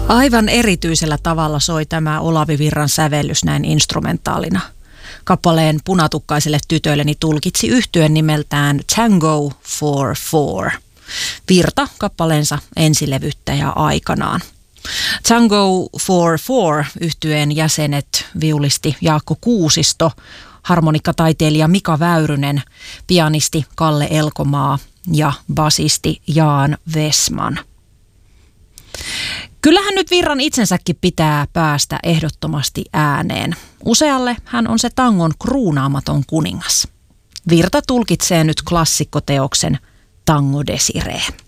Aivan erityisellä tavalla soi tämä Olavi Virran sävellys näin instrumentaalina. Kappaleen Punatukkaiselle tytölleni tulkitsi yhtyen nimeltään Tango for Four. Virta kappaleensa ensilevyttäjä aikanaan. Tango for Four -yhtyeen jäsenet viulisti Jaakko Kuusisto, harmonikkataiteilija Mika Väyrynen, pianisti Kalle Elkomaa ja basisti Jaan Wessman. Kyllähän nyt Virran itsensäkin pitää päästä ehdottomasti ääneen. Usealle hän on se tangon kruunaamaton kuningas. Virta tulkitsee nyt klassikkoteoksen Tango Desiree.